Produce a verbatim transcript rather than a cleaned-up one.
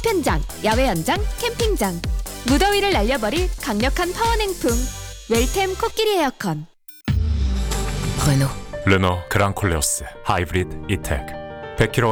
편장, 야외 연장, 캠핑장. 무더위를 날려버릴 강력한 파워 냉풍. 웰템 코끼리 에어컨. Renault. 르노 그랑콜레오스 하이브리드 이텍 백 킬로미터